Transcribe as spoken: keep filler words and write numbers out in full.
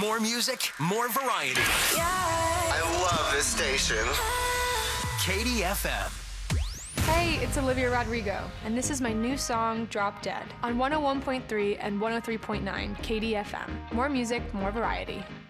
More music, more variety. I love this station. Katie F M. Hey, it's Olivia Rodrigo, and this is my new song, Drop Dead, on one oh one point three and one oh three point nine K D F M. More music, more variety.